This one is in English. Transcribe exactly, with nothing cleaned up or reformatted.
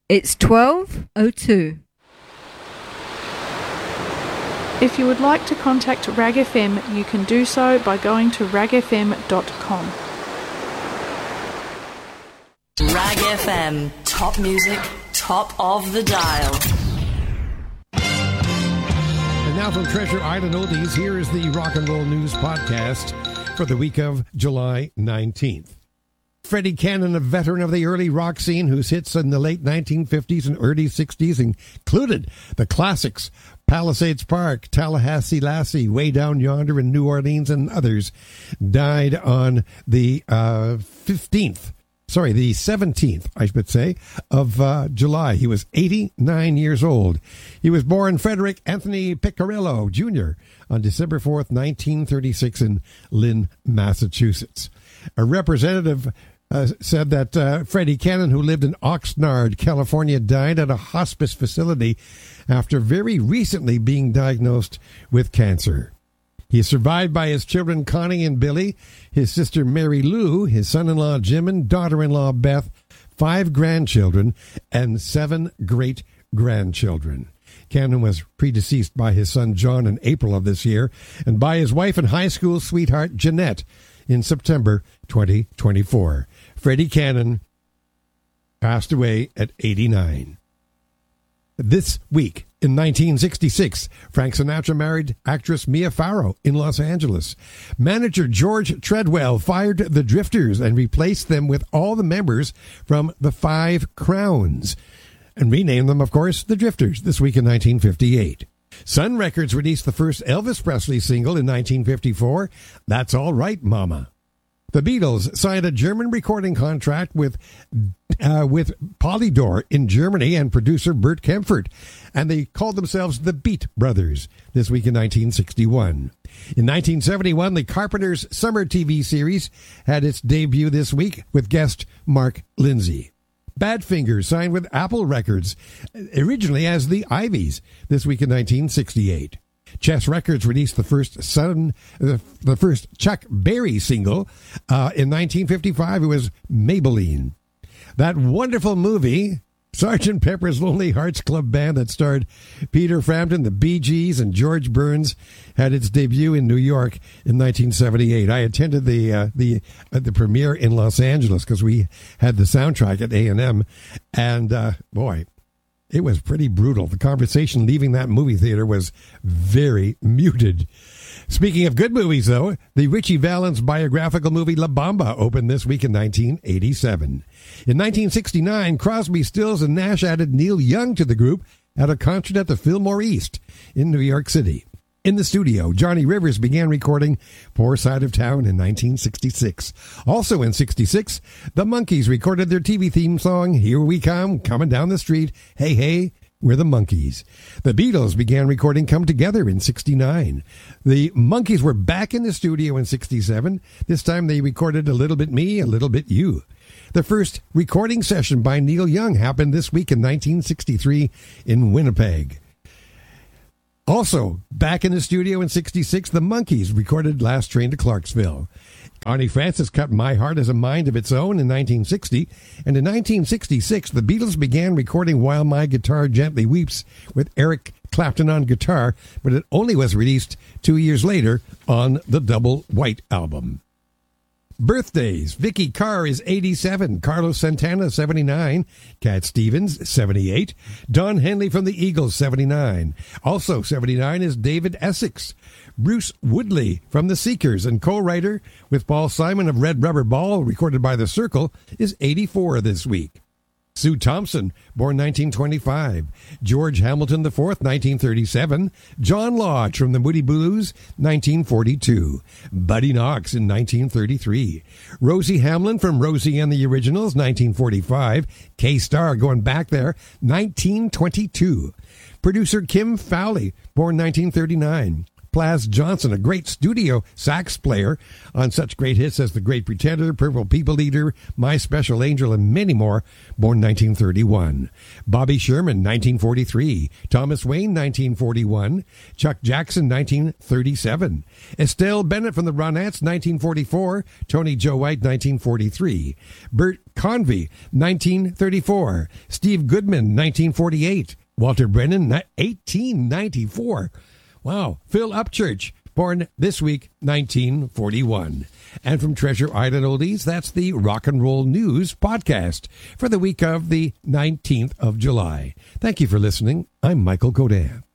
It's twelve oh two. If you would like to contact Rag F M, you can do so by going to rag f m dot com. Rag F M, top music, top of the dial. And now from Treasure Island Oldies, here is the Rock and Roll News Podcast for the week of July nineteenth. Freddie Cannon, a veteran of the early rock scene whose hits in the late nineteen fifties and early sixties included the classics Palisades Park, Tallahassee Lassie, Way Down Yonder in New Orleans, and others, died on the uh, fifteenth, sorry, the seventeenth, I should say, of uh, July. He was eighty-nine years old. He was born Frederick Anthony Piccirillo, Junior on December fourth, nineteen thirty-six in Lynn, Massachusetts. A representative Uh, said that uh, Freddie Cannon, who lived in Oxnard, California, died at a hospice facility after very recently being diagnosed with cancer. He is survived by his children Connie and Billy, his sister Mary Lou, his son-in-law Jim, and daughter-in-law Beth, five grandchildren, and seven great-grandchildren. Cannon was predeceased by his son John in April of this year, and by his wife and high school sweetheart Jeanette in September twenty twenty-four. Freddie Cannon passed away at eighty-nine. This week, in nineteen sixty-six, Frank Sinatra married actress Mia Farrow in Los Angeles. Manager George Treadwell fired the Drifters and replaced them with all the members from the Five Crowns, and renamed them, of course, the Drifters, this week in nineteen fifty-eight. Sun Records released the first Elvis Presley single in nineteen fifty-four, That's All Right, Mama. The Beatles signed a German recording contract with uh, with Polydor in Germany and producer Bert Kaempfert, and they called themselves the Beat Brothers this week in nineteen sixty-one. In nineteen seventy-one, the Carpenters' summer T V series had its debut this week with guest Mark Lindsay. Badfinger signed with Apple Records, originally as the Ivies, this week in nineteen sixty-eight. Chess Records released the first Sun, the, the first Chuck Berry single uh, in nineteen fifty-five. It was Maybelline. That wonderful movie, Sergeant Pepper's Lonely Hearts Club Band, that starred Peter Frampton, the Bee Gees, and George Burns, had its debut in New York in nineteen seventy-eight. I attended the uh, the uh, the premiere in Los Angeles because we had the soundtrack at A and M, and uh, boy, it was pretty brutal. The conversation leaving that movie theater was very muted. Speaking of good movies, though, the Richie Valens biographical movie La Bamba opened this week in nineteen eighty-seven. In nineteen sixty-nine, Crosby, Stills, and Nash added Neil Young to the group at a concert at the Fillmore East in New York City. In the studio, Johnny Rivers began recording Poor Side of Town in nineteen sixty-six. Also in sixty-six, the Monkees recorded their T V theme song, Here We Come, Coming Down the Street, Hey Hey, We're the Monkees. The Beatles began recording Come Together in sixty-nine. The Monkees were back in the studio in sixty-seven. This time they recorded A Little Bit Me, A Little Bit You. The first recording session by Neil Young happened this week in nineteen sixty-three in Winnipeg. Also, back in the studio in sixty-six, the Monkees recorded Last Train to Clarksville. Connie Francis cut My Heart Has a Mind of Its Own in nineteen sixty, and in nineteen sixty-six, the Beatles began recording While My Guitar Gently Weeps with Eric Clapton on guitar, but it only was released two years later on the Double White album. Birthdays. Vicky Carr is eighty-seven. Carlos Santana, seventy-nine. Cat Stevens, seventy-eight. Don Henley from the Eagles, seventy-nine. Also seventy-nine is David Essex. Bruce Woodley from the Seekers and co-writer with Paul Simon of Red Rubber Ball, recorded by The Circle, is eighty-four this week. Sue Thompson, born nineteen twenty-five. George Hamilton the fourth, nineteen thirty-seven. John Lodge from the Moody Blues, nineteen forty-two. Buddy Knox in nineteen thirty-three. Rosie Hamlin from Rosie and the Originals, nineteen forty-five. K-Star, going back there, nineteen twenty-two. Producer Kim Fowley, born nineteen thirty-nine. Plas Johnson, a great studio sax player on such great hits as The Great Pretender, Purple People Eater, My Special Angel, and many more, born nineteen thirty-one. Bobby Sherman, nineteen forty-three. Thomas Wayne, nineteen forty-one. Chuck Jackson, nineteen thirty-seven. Estelle Bennett from the Ronettes, nineteen forty-four. Tony Joe White, nineteen forty-three. Bert Convey, nineteen thirty-four. Steve Goodman, nineteen forty-eight. Walter Brennan, eighteen ninety-four. Wow. Phil Upchurch, born this week, nineteen forty-one. And from Treasure Island Oldies, that's the Rock and Roll News podcast for the week of the nineteenth of July. Thank you for listening. I'm Michael Godin.